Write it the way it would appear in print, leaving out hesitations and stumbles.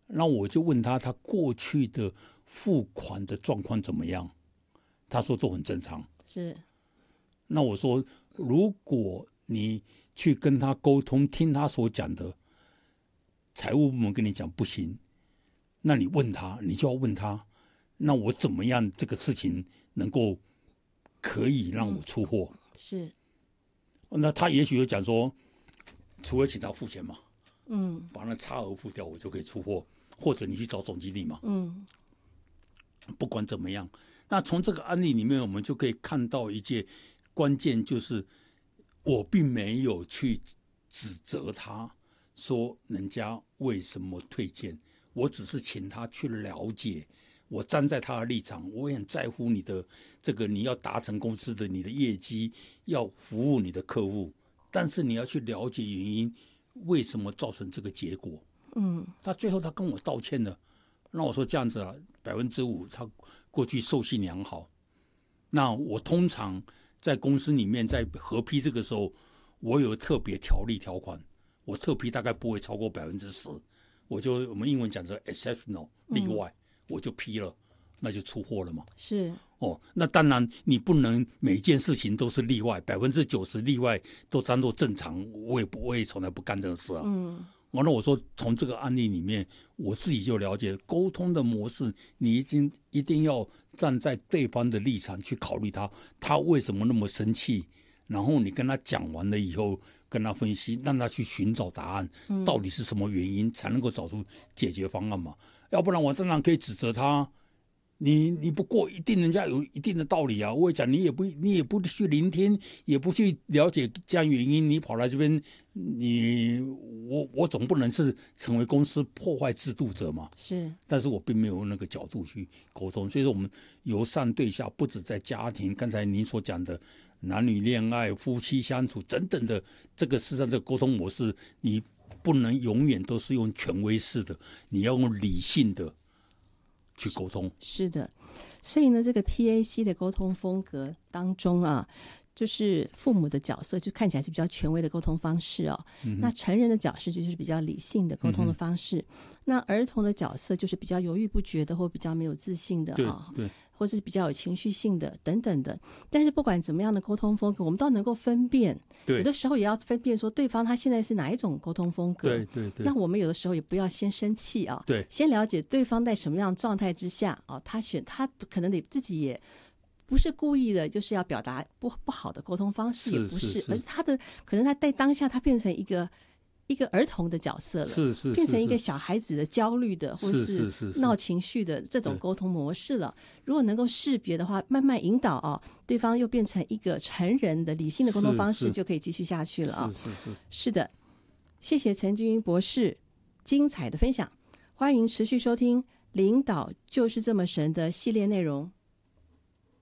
那我就问他过去的付款的状况怎么样？他说都很正常。 是。 那我说，如果你去跟他沟通，听他所讲的，财务部门跟你讲不行，那你问他，你就要问他，那我怎么样这个事情能够可以让我出货？ 是。 那他也许就讲说，除了请他付钱嘛，把那差额付掉，我就可以出货，或者你去找总经理嘛，不管怎么样，那从这个案例里面，我们就可以看到一件关键，就是我并没有去指责他，说人家为什么退件，我只是请他去了解。我站在他的立场，我也很在乎你的这个，你要达成公司的你的业绩，要服务你的客户，但是你要去了解原因，为什么造成这个结果。他最后他跟我道歉了，那我说这样子啊，5%他过去授信良好，那我通常在公司里面在合批这个时候，我有特别条例条款，我特批大概不会超过10%，我们英文讲的 exceptional 例外。我就批了，那就出货了嘛。 是那当然你不能每件事情都是例外，90%例外都当做正常，我也从来不干这个事啊。完了，我说从这个案例里面，我自己就了解沟通的模式，你一定要站在对方的立场去考虑他为什么那么生气，然后你跟他讲完了以后，跟他分析，让他去寻找答案，到底是什么原因，才能够找出解决方案嘛。要不然我当然可以指责他，你不过一定人家有一定的道理啊。我也讲你也不去聆听，也不去了解这样原因，你跑来这边，我总不能是成为公司破坏制度者嘛。 是， 但是我并没有那个角度去沟通，所以说我们由上对下，不止在家庭，刚才您所讲的男女恋爱、夫妻相处等等的，这个事实上这个沟通模式，你不能永远都是用权威式的，你要用理性的去沟通。 是的，所以呢，这个 PAC 的沟通风格当中啊，就是父母的角色就看起来是比较权威的沟通方式哦。那成人的角色就是比较理性的沟通的方式。那儿童的角色就是比较犹豫不决的，或比较没有自信的啊， 对， 或是比较有情绪性的等等的。但是不管怎么样的沟通风格，我们都能够分辨。有的时候也要分辨说对方他现在是哪一种沟通风格。 对。 那我们有的时候也不要先生气啊， 对， 先了解对方在什么样的状态之下啊，他可能得自己也不是故意的，就是要表达不好的沟通方式，也不是，而是可能他在当下他变成一个儿童的角色了， 是变成一个小孩子的焦虑的，或是闹情绪的这种沟通模式了。如果能够识别的话，慢慢引导啊，对方又变成一个成人的理性的沟通方式，就可以继续下去了啊。是的，谢谢陈君英博士精彩的分享，欢迎持续收听《领导就是这么神》的系列内容。